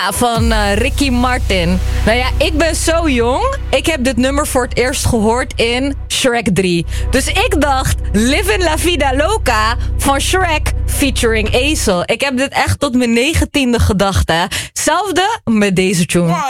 van Ricky Martin. Nou ja, ik ben zo jong. Ik heb dit nummer voor het eerst gehoord in Shrek 3. Dus ik dacht, Livin' La Vida Loca van Shrek featuring Aesop. Ik heb dit echt tot mijn 19e gedacht, hè. Hetzelfde met deze tune.